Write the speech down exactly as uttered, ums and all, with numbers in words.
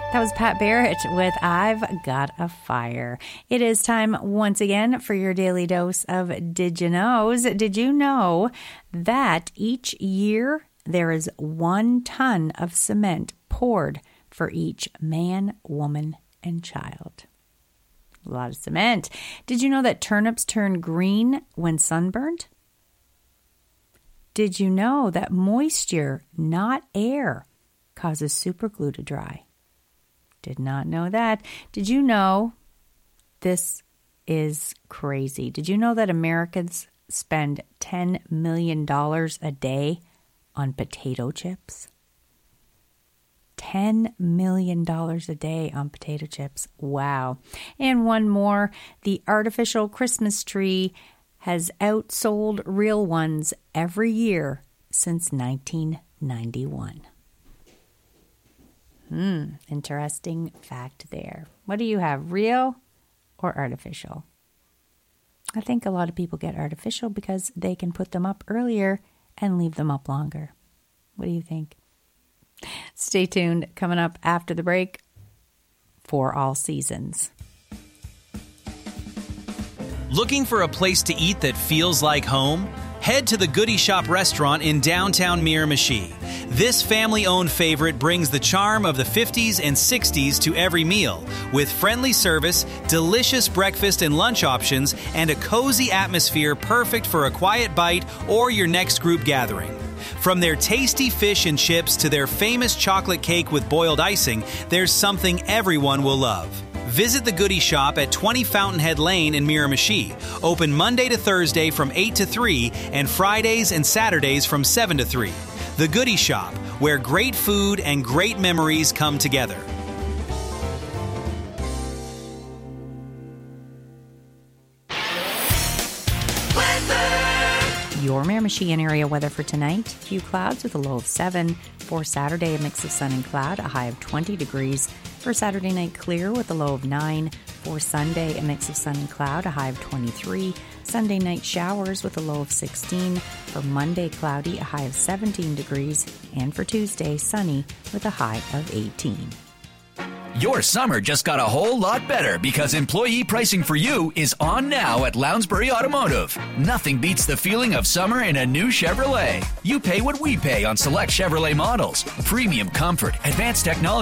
That was Pat Barrett with I've Got a Fire. It is time once again for your daily dose of Did You Knows. Did you know that each year there is one ton of cement poured for each man, woman, and child? A lot of cement. Did you know that turnips turn green when sunburned? Did you know that moisture, not air, causes superglue to dry? Did not know that. Did you know this is crazy? Did you know that Americans spend ten million dollars a day on potato chips? ten million dollars a day on potato chips. Wow. And one more, the artificial Christmas tree has outsold real ones every year since nineteen ninety-one. Hmm, interesting fact there. What do you have, real or artificial? I think a lot of people get artificial because they can put them up earlier and leave them up longer. What do you think? Stay tuned. Coming up after the break, For All Seasons. Looking for a place to eat that feels like home? Head to the Goody Shop restaurant in downtown Miramichi. This family-owned favorite brings the charm of the fifties and sixties to every meal, with friendly service, delicious breakfast and lunch options, and a cozy atmosphere perfect for a quiet bite or your next group gathering. From their tasty fish and chips to their famous chocolate cake with boiled icing, there's something everyone will love. Visit the Goody Shop at twenty Fountainhead Lane in Miramichi. Open Monday to Thursday from eight to three and Fridays and Saturdays from seven to three. The Goody Shop, where great food and great memories come together. Your Miramichi and area weather for tonight. Few clouds with a low of seven. For Saturday, a mix of sun and cloud, a high of twenty degrees. For Saturday night, clear with a low of nine. For Sunday, a mix of sun and cloud, a high of twenty-three. Sunday night, showers with a low of sixteen. For Monday, cloudy, a high of seventeen degrees. And for Tuesday, sunny with a high of eighteen. Your summer just got a whole lot better because employee pricing for you is on now at Lounsbury Automotive. Nothing beats the feeling of summer in a new Chevrolet. You pay what we pay on select Chevrolet models. Premium comfort, advanced technology,